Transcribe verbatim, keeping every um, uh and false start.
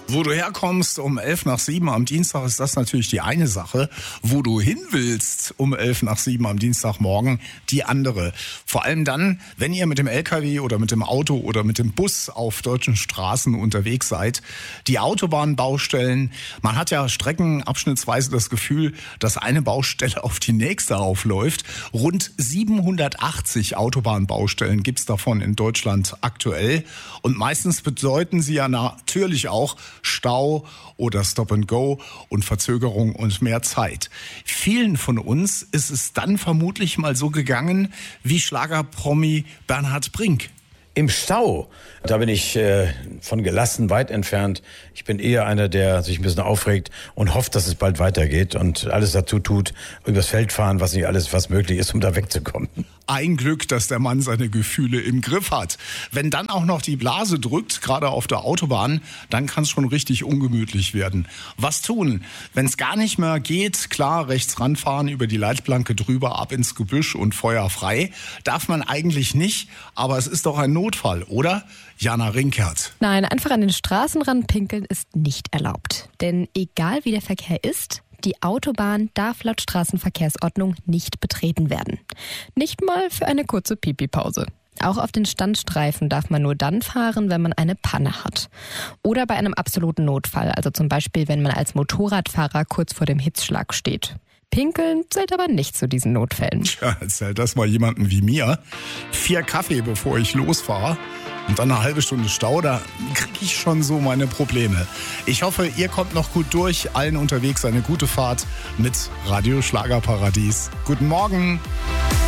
Wo du herkommst um elf nach sieben am Dienstag ist das natürlich die eine Sache. Wo du hin willst um elf nach sieben am Dienstagmorgen die andere. Vor allem dann, wenn ihr mit dem L K W oder mit dem Auto oder mit dem Bus auf deutschen Straßen unterwegs seid. Die Autobahnbaustellen, man hat ja streckenabschnittsweise das Gefühl, dass eine Baustelle auf die nächste aufläuft. Rund siebenhundertachtzig Autobahnbaustellen gibt's davon in Deutschland aktuell. Und meistens bedeuten sie ja natürlich auch Stau oder Stop and Go und Verzögerung und mehr Zeit. Vielen von uns ist es dann vermutlich mal so gegangen wie Schlagerpromi Bernhard Brink. Im Stau, da bin ich äh, von gelassen weit entfernt. Ich bin eher einer, der sich ein bisschen aufregt und hofft, dass es bald weitergeht und alles dazu tut, übers Feld fahren, was nicht alles, was möglich ist, um da wegzukommen. Ein Glück, dass der Mann seine Gefühle im Griff hat. Wenn dann auch noch die Blase drückt, gerade auf der Autobahn, dann kann es schon richtig ungemütlich werden. Was tun? Wenn es gar nicht mehr geht, klar, rechts ranfahren, über die Leitplanke drüber, ab ins Gebüsch und Feuer frei. Darf man eigentlich nicht, aber es ist doch ein Notfall, oder? Jana Rinkert. Nein, einfach an den Straßenrand pinkeln ist nicht erlaubt. Denn egal wie der Verkehr ist, die Autobahn darf laut Straßenverkehrsordnung nicht betreten werden. Nicht mal für eine kurze Pipi-Pause. Auch auf den Standstreifen darf man nur dann fahren, wenn man eine Panne hat. Oder bei einem absoluten Notfall, also zum Beispiel, wenn man als Motorradfahrer kurz vor dem Hitzschlag steht. Pinkeln zählt aber nicht zu diesen Notfällen. Tja, erzählt das mal jemanden wie mir. Vier Kaffee, bevor ich losfahre. Und dann eine halbe Stunde Stau, da kriege ich schon so meine Probleme. Ich hoffe, ihr kommt noch gut durch. Allen unterwegs eine gute Fahrt mit Radio Schlagerparadies. Guten Morgen.